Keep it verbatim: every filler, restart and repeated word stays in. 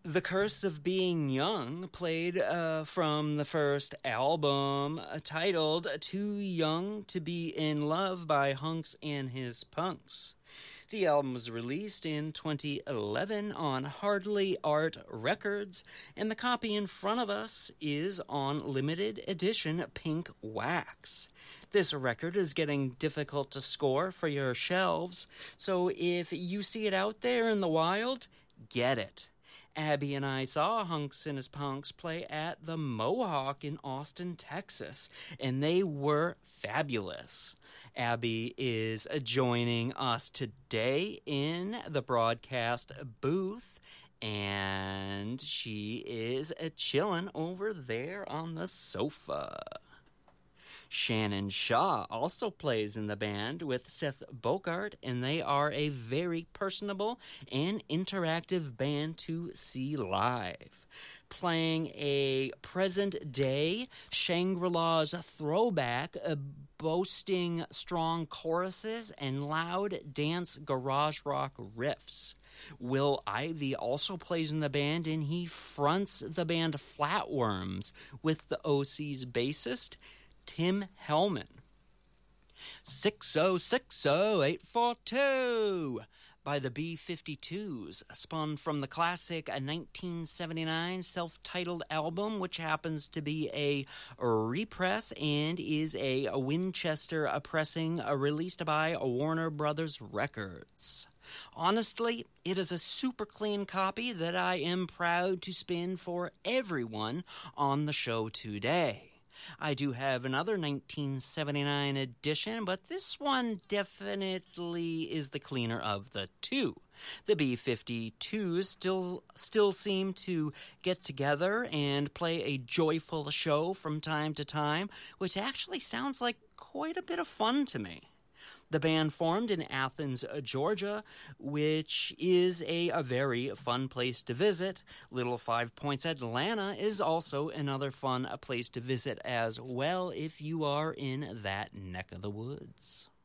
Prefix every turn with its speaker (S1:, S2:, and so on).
S1: The Curse of Being Young, played uh, from the first album uh, titled Too Young to Be in Love by Hunks and His Punks. The album was released in twenty eleven on Hardly Art Records, and the copy in front of us is on limited edition pink wax. This record is getting difficult to score for your shelves, so if you see it out there in the wild, get it. Abby and I saw Hunks and His Punks play at the Mohawk in Austin, Texas, and they were fabulous. Abby is joining us today in the broadcast booth, and she is chilling over there on the sofa. Shannon Shaw also plays in the band with Seth Bogart, and they are a very personable and interactive band to see live. Playing a present-day Shangri-La's throwback, uh, boasting strong choruses and loud dance garage rock riffs. Will Ivey also plays in the band, and he fronts the band Flatworms with the O C's bassist, Tim Hellman. six oh six oh eight four two by the B fifty-twos, spun from the classic nineteen seventy-nine self-titled album, which happens to be a repress and is a Winchester pressing released by Warner Brothers Records. Honestly, it is a super clean copy that I am proud to spin for everyone on the show today. I do have another nineteen seventy-nine edition, but this one definitely is the cleaner of the two. The B fifty-twos still still seem to get together and play a joyful show from time to time, which actually sounds like quite a bit of fun to me. The band formed in Athens, Georgia, which is a, a very fun place to visit. Little Five Points Atlanta is also another fun place to visit as well if you are in that neck of the woods.